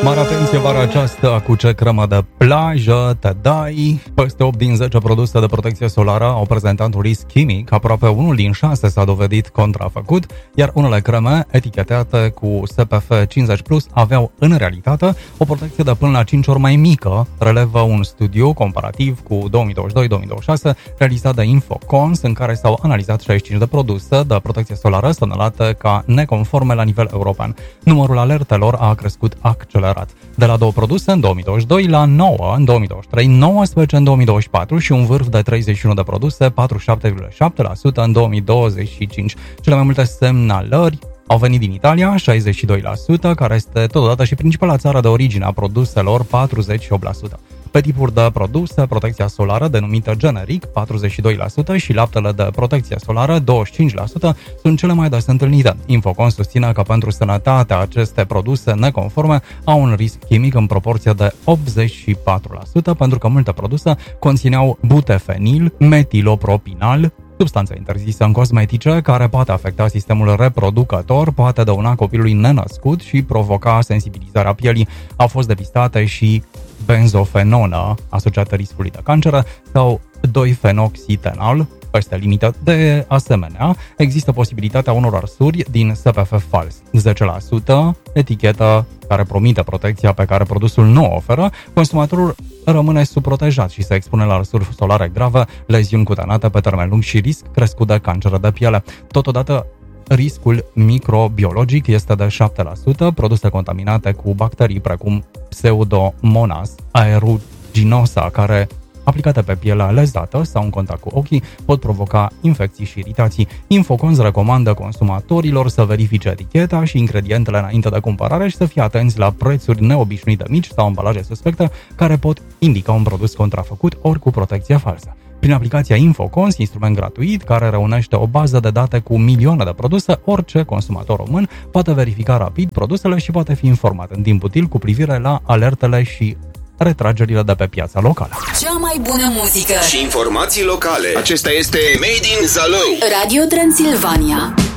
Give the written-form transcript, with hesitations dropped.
Mare atenție vara aceasta cu ce cremă de plajă te dai. Peste 8 din 10 produse de protecție solară au prezentat un risc chimic, aproape 1 din 6 s-a dovedit contrafăcut, iar unele creme etichetate cu SPF 50+, aveau în realitate o protecție de până la 5 ori mai mică, relevă un studiu comparativ cu 2022-2026 realizat de Infocons, în care s-au analizat 65 de produse de protecție solară semnalate ca neconforme la nivel european. Numărul alertelor a crescut accelerat, de la 2 produse în 2022 la 9 în 2023, 19 în 2024 și un vârf de 31 de produse, 47,7% în 2025. Cele mai multe semnalări au venit din Italia, 62%, care este totodată și principala țară de origine a produselor, 48%. Pe tipuri de produse, protecția solară, denumită generic, 42% și laptele de protecție solară, 25%, sunt cele mai des întâlnite. Infocons susține că pentru sănătatea aceste produse neconforme au un risc chimic în proporție de 84%, pentru că multe produse conțineau butefenil, metilopropinal, substanță interzisă în cosmetice, care poate afecta sistemul reproducător, poate dăuna copilului nenăscut și provoca sensibilizarea pielii. Au fost depistate și benzofenonă asociată riscului de cancer sau 2-fenoxitenal peste limită. De asemenea, există posibilitatea unor arsuri din SPF fals, 10%, etichetă care promite protecția pe care produsul nu o oferă, consumatorul rămâne subprotejat și se expune la arsuri solare grave, leziuni cutanate pe termen lung și risc crescut de cancer de piele. Totodată, riscul microbiologic este de 7%, produse contaminate cu bacterii precum Pseudomonas aeruginosa, care aplicate pe pielea lezată sau în contact cu ochii, pot provoca infecții și iritații. Infocons recomandă consumatorilor să verifice eticheta și ingredientele înainte de cumpărare și să fie atenți la prețuri neobișnuite mici sau ambalaje suspecte care pot indica un produs contrafăcut ori cu protecție falsă. Prin aplicația Infocons, instrument gratuit care reunește o bază de date cu milioane de produse, orice consumator român poate verifica rapid produsele și poate fi informat în timp util cu privire la alertele și retragerile de pe piața locală. Cea mai bună muzică și informații locale. Acesta este Made in Zalău. Radio Transilvania.